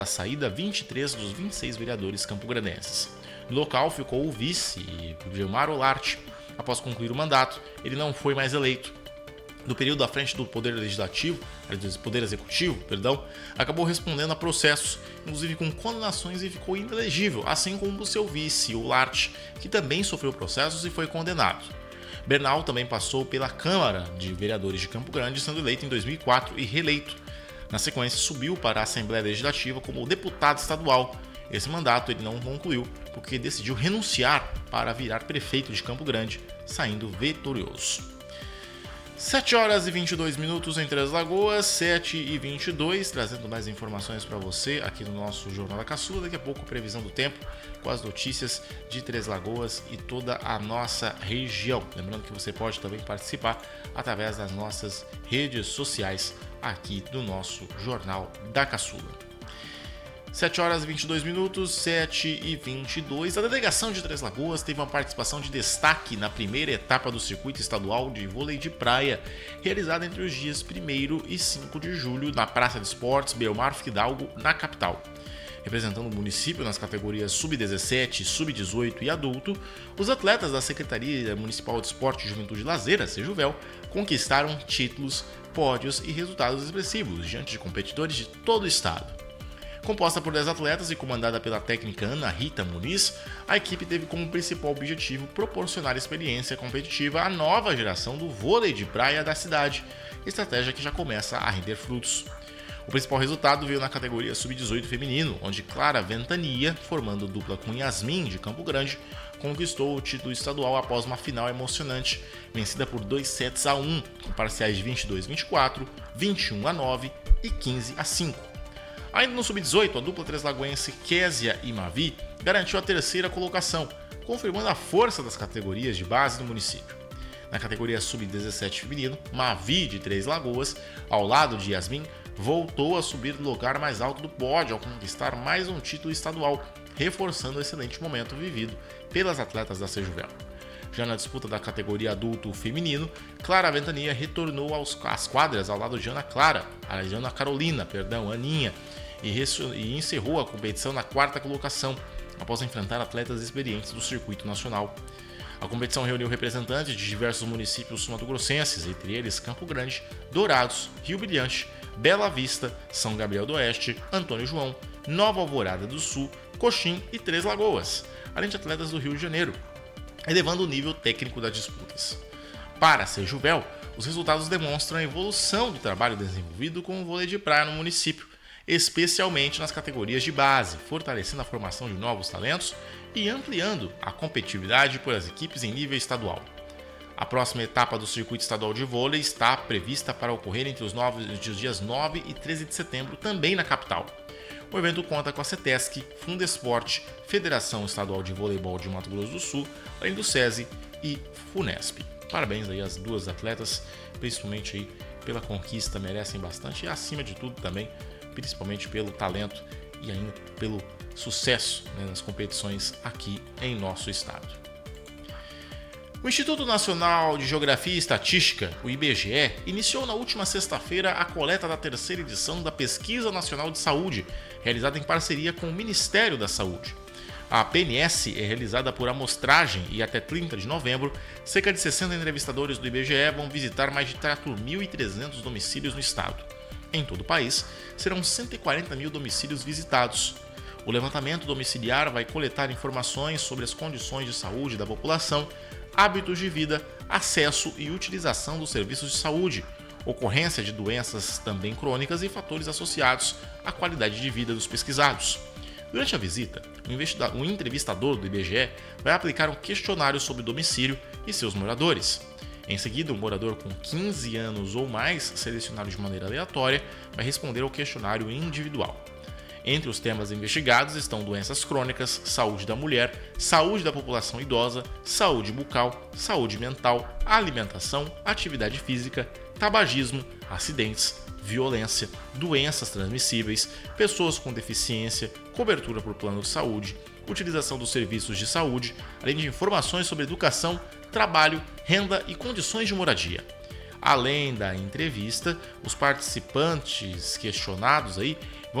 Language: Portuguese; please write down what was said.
a saída 23 dos 26 vereadores campograndenses. No local ficou o vice, Gilmar Olarte. Após concluir o mandato, ele não foi mais eleito. No período à frente do Poder Executivo, acabou respondendo a processos, inclusive com condenações, e ficou inelegível, assim como o seu vice, o Larte, que também sofreu processos e foi condenado. Bernal também passou pela Câmara de Vereadores de Campo Grande, sendo eleito em 2004 e reeleito. Na sequência, subiu para a Assembleia Legislativa como deputado estadual. Esse mandato ele não concluiu porque decidiu renunciar para virar prefeito de Campo Grande, saindo vitorioso. 7 horas e 22 minutos em Três Lagoas, 7 e 22, trazendo mais informações para você aqui no nosso Jornal da Caçula. Daqui a pouco, previsão do tempo com as notícias de Três Lagoas e toda a nossa região. Lembrando que você pode também participar através das nossas redes sociais aqui do nosso Jornal da Caçula. 7 horas e 22 minutos, 7 e 22. A delegação de Três Lagoas teve uma participação de destaque na primeira etapa do circuito estadual de vôlei de praia, realizada entre os dias 1º e 5 de julho na Praça de Esportes Belmar Fidalgo, na capital. Representando o município nas categorias Sub-17, Sub-18 e Adulto, os atletas da Secretaria Municipal de Esporte, Juventude e Lazer, a Sejuvel, conquistaram títulos, pódios e resultados expressivos diante de competidores de todo o estado. Composta por 10 atletas e comandada pela técnica Ana Rita Muniz, a equipe teve como principal objetivo proporcionar experiência competitiva à nova geração do vôlei de praia da cidade, estratégia que já começa a render frutos. O principal resultado veio na categoria Sub-18 feminino, onde Clara Ventania, formando dupla com Yasmin de Campo Grande, conquistou o título estadual após uma final emocionante, vencida por 2-1, com parciais de 22-24, 21-9 e 15-5. Ainda no Sub-18, a dupla treslagoense Késia e Mavi garantiu a terceira colocação, confirmando a força das categorias de base do município. Na categoria Sub-17 feminino, Mavi de Três Lagoas, ao lado de Yasmin, voltou a subir do lugar mais alto do pódio ao conquistar mais um título estadual, reforçando o excelente momento vivido pelas atletas da Sejuvel. Já na disputa da categoria adulto feminino, Clara Ventania retornou às quadras ao lado de Ana Carolina, Aninha, e encerrou a competição na quarta colocação, após enfrentar atletas experientes do circuito nacional. A competição reuniu representantes de diversos municípios sul-mato-grossenses, entre eles Campo Grande, Dourados, Rio Brilhante, Bela Vista, São Gabriel do Oeste, Antônio João, Nova Alvorada do Sul, Coxim e Três Lagoas, além de atletas do Rio de Janeiro, elevando o nível técnico das disputas. Para a Sejuvel, os resultados demonstram a evolução do trabalho desenvolvido com o vôlei de praia no município, especialmente nas categorias de base, fortalecendo a formação de novos talentos e ampliando a competitividade por as equipes em nível estadual. A próxima etapa do circuito estadual de vôlei está prevista para ocorrer entre os dias 9 e 13 de setembro, também na capital. O evento conta com a CETESC, Fundesporte, Federação Estadual de Voleibol de Mato Grosso do Sul, além do SESI e FUNESP. Parabéns aí às duas atletas, principalmente aí pela conquista, merecem bastante e acima de tudo também, principalmente pelo talento e ainda pelo sucesso, nas competições aqui em nosso estado. O Instituto Nacional de Geografia e Estatística, o IBGE, iniciou na última sexta-feira a coleta da terceira edição da Pesquisa Nacional de Saúde, realizada em parceria com o Ministério da Saúde. A PNS é realizada por amostragem e até 30 de novembro, cerca de 60 entrevistadores do IBGE vão visitar mais de 4.300 domicílios no estado. Em todo o país, serão 140 mil domicílios visitados. O levantamento domiciliar vai coletar informações sobre as condições de saúde da população, hábitos de vida, acesso e utilização dos serviços de saúde, ocorrência de doenças também crônicas e fatores associados à qualidade de vida dos pesquisados. Durante a visita, o entrevistador do IBGE vai aplicar um questionário sobre o domicílio e seus moradores. Em seguida, um morador com 15 anos ou mais, selecionado de maneira aleatória, vai responder ao questionário individual. Entre os temas investigados estão doenças crônicas, saúde da mulher, saúde da população idosa, saúde bucal, saúde mental, alimentação, atividade física, tabagismo, acidentes, violência, doenças transmissíveis, pessoas com deficiência, cobertura por plano de saúde, utilização dos serviços de saúde, além de informações sobre educação, trabalho, renda e condições de moradia. Além da entrevista, os participantes questionados vão